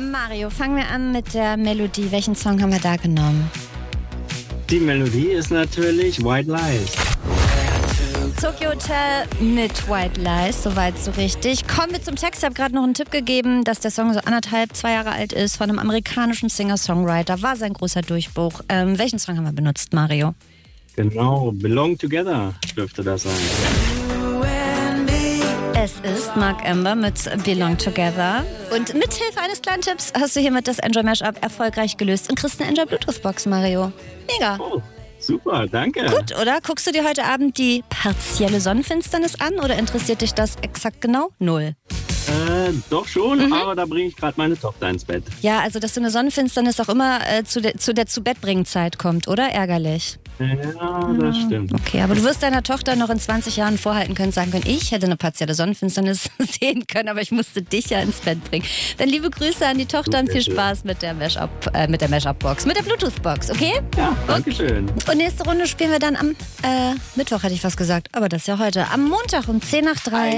Mario, fangen wir an mit der Melodie. Welchen Song haben wir da genommen? Die Melodie ist natürlich White Lies. Tokyo Hotel mit White Lies, soweit so richtig. Kommen wir zum Text. Ich habe gerade noch einen Tipp gegeben, dass der Song so 2 Jahre alt ist, von einem amerikanischen Singer-Songwriter. War sein großer Durchbruch. Welchen Song haben wir benutzt, Mario? Genau, Belong Together dürfte das sein. Es ist Mark Amber mit Belong Together. Und mithilfe eines kleinen Tipps hast du hiermit das Enjoy Mashup erfolgreich gelöst und kriegst eine Enjoy Bluetooth Box, Mario. Mega. Oh, super, danke. Gut, oder? Guckst du dir heute Abend die partielle Sonnenfinsternis an oder interessiert dich das exakt genau? 0. Doch schon, aber da bringe ich gerade meine Tochter ins Bett. Ja, also dass so eine Sonnenfinsternis auch immer zu der Zu-Bett-Bringen-Zeit kommt, oder? Ärgerlich. Ja, das stimmt. Okay, aber du wirst deiner Tochter noch in 20 Jahren vorhalten können, sagen können, ich hätte eine partielle Sonnenfinsternis sehen können, aber ich musste dich ja ins Bett bringen. Dann liebe Grüße an die Tochter und viel Spaß mit der Mashup-Box, mit der Bluetooth-Box, okay? Ja, danke schön. Und nächste Runde spielen wir dann am Mittwoch, hätte ich fast gesagt, aber das ist ja heute, am Montag um 10 nach 3.